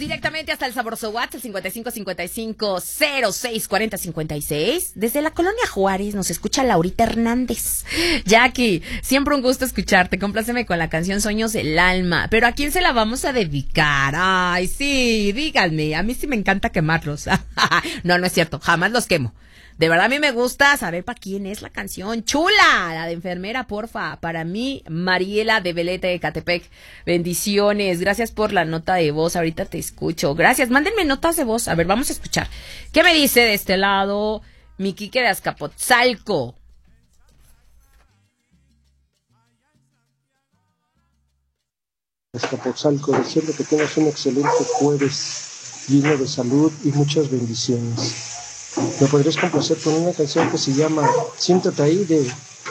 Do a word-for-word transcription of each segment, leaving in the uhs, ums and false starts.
directamente hasta el sabroso WhatsApp cincuenta y cinco cincuenta y cinco cero seis cuarenta cincuenta y seis. Desde la colonia Juárez nos escucha Laurita Hernández. Jackie, siempre un gusto escucharte. Compláceme con la canción Sueños del Alma. Pero ¿a quién se la vamos a dedicar? Ay, sí, díganme. A mí sí me encanta quemarlos. No, no es cierto. Jamás los quemo. De verdad a mí me gusta saber para quién es la canción. Chula, la de enfermera, porfa. Para mí, Mariela de Veleta de Catepec. Bendiciones. Gracias por la nota de voz. Ahorita te escucho. Gracias. Mándenme notas de voz. A ver, vamos a escuchar. ¿Qué me dice de este lado mi Quique de Azcapotzalco? Azcapotzalco, deseando que tengas un excelente jueves lleno de salud y muchas bendiciones. ¿Me podrías complacer con una canción que se llama Siéntate ahí de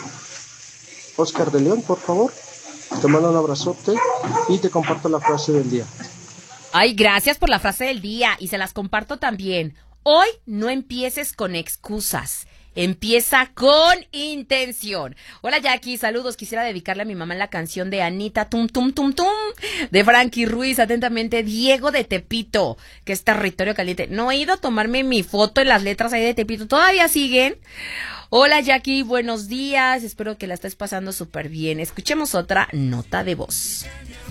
Oscar de León, por favor? Te mando un abrazote y te comparto la frase del día. Ay, gracias por la frase del día y se las comparto también. Hoy no empieces con excusas. Empieza con intención. Hola Jackie, saludos. Quisiera dedicarle a mi mamá la canción de Anita Tum Tum Tum Tum de Frankie Ruiz. Atentamente, Diego de Tepito, que es territorio caliente. No he ido a tomarme mi foto en las letras ahí de Tepito. ¿Todavía siguen? Hola Jackie, buenos días. Espero que la estés pasando súper bien. Escuchemos otra nota de voz.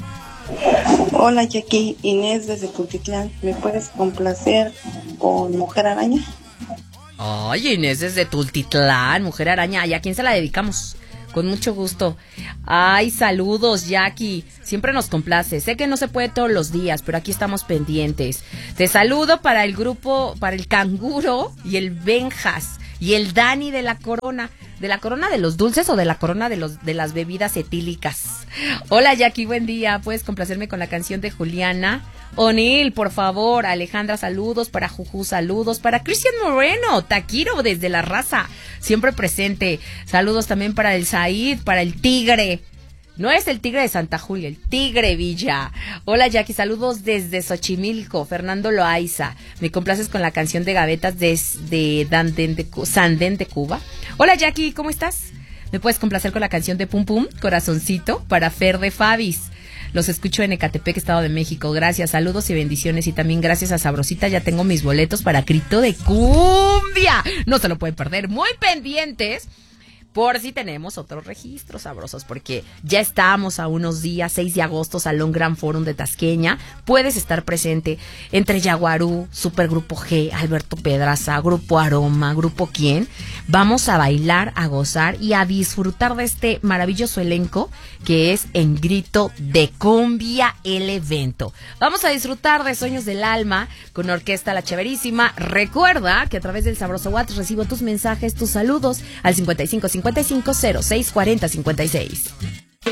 Hola Jackie, Inés desde Tultitlán. ¿Me puedes complacer con Mujer Araña? Ay, Inés desde Tultitlán, Mujer Araña. ¿Y a quién se la dedicamos? Con mucho gusto. Ay, saludos, Jackie. Siempre nos complace. Sé que no se puede todos los días, pero aquí estamos pendientes. Te saludo para el grupo, para el Canguro y el Benjas y el Dani de la Corona. ¿De la Corona de los dulces o de la Corona de los de las bebidas etílicas? Hola, Jackie, buen día. ¿Puedes complacerme con la canción de Juliana O'Neill, por favor? Alejandra, saludos. Para Juju, saludos. Para Cristian Moreno, Taquiro desde La Raza, siempre presente. Saludos también para el Said, para el Tigre. No es el Tigre de Santa Julia, el Tigre Villa. Hola Jackie, saludos desde Xochimilco, Fernando Loaiza. Me complaces con la canción de Gavetas desde Danden de Sandén de Cuba. Hola Jackie, ¿cómo estás? ¿Me puedes complacer con la canción de Pum Pum, Corazoncito, para Fer de Fabis? Los escucho en Ecatepec, Estado de México. Gracias, saludos y bendiciones. Y también gracias a Sabrosita, ya tengo mis boletos para Grito de Cumbia. No se lo pueden perder, muy pendientes. Por si tenemos otros registros sabrosos, porque ya estamos a unos días, seis de agosto, Salón Gran Forum de Tasqueña. Puedes estar presente entre Yaguarú, Supergrupo G, Alberto Pedraza, Grupo Aroma, Grupo Quién. Vamos a bailar, a gozar y a disfrutar de este maravilloso elenco que es En Grito de Cumbia, el evento. Vamos a disfrutar de Sueños del Alma con Orquesta La Cheverísima. Recuerda que a través del sabroso WhatsApp recibo tus mensajes, tus saludos al cincuenta y cinco cincuenta y cinco cero seis cuarenta cincuenta y seis.